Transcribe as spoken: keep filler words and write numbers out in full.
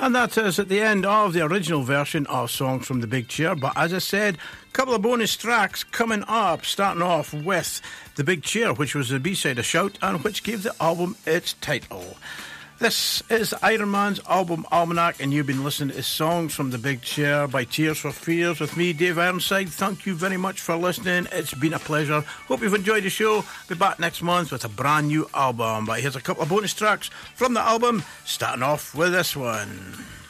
And that is at the end of the original version of Songs from the Big Chair. But as I said, a couple of bonus tracks coming up, starting off with The Big Chair, which was the B-side of Shout, and which gave the album its title. This is Iron Man's Album Almanac, and you've been listening to Songs from the Big Chair by Tears for Fears with me, Dave Ironside. Thank you very much for listening. It's been a pleasure. Hope you've enjoyed the show. Be back next month with a brand new album. But here's a couple of bonus tracks from the album, starting off with this one.